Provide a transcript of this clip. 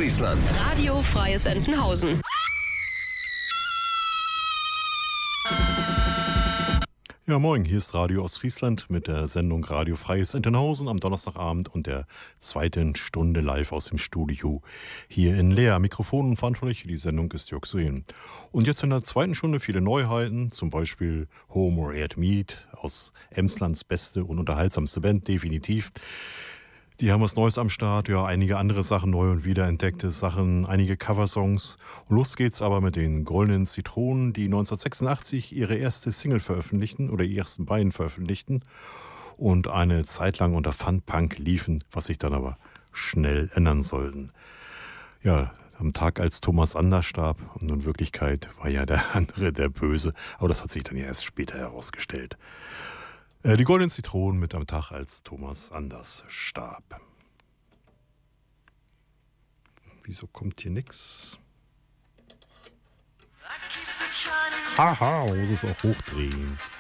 Ostfriesland. Radio Freies Entenhausen. Ja, moin, hier ist Radio Ostfriesland mit der Sendung Radio Freies Entenhausen am Donnerstagabend und der zweiten Stunde live aus dem Studio hier in Leer. Mikrofon und verantwortlich für die Sendung ist Jörg Suhen. Und jetzt in der zweiten Stunde viele Neuheiten, zum Beispiel Home or Aired Meat aus Emslands beste und unterhaltsamste Band, definitiv. Die haben was Neues am Start, ja, einige andere Sachen, neu und wiederentdeckte Sachen, einige Coversongs. Und los geht's aber mit den Goldenen Zitronen, die 1986 ihre erste Single veröffentlichten oder die ersten beiden veröffentlichten und eine Zeit lang unter Fun Punk liefen, was sich dann aber schnell ändern sollten. Ja, am Tag, als Thomas Anders starb, und in Wirklichkeit war ja der andere der Böse, aber das hat sich dann ja erst später herausgestellt. Die Goldenen Zitronen mit am Tag, als Thomas Anders starb. Wieso kommt hier nix? Aha, man muss es auch hochdrehen.